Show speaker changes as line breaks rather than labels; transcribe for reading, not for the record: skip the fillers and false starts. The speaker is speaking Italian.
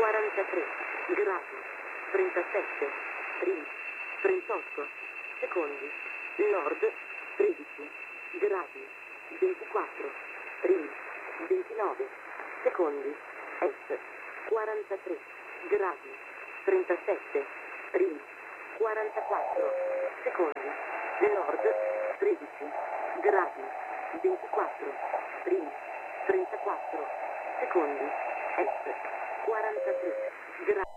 43 gradi, 37 primi, 38 secondi, nord 13 gradi, 24 primi, 29 secondi, est 43 gradi, 37 primi, 44 secondi, nord 13 gradi, 24 primi, 34 secondi, est 43 gradi.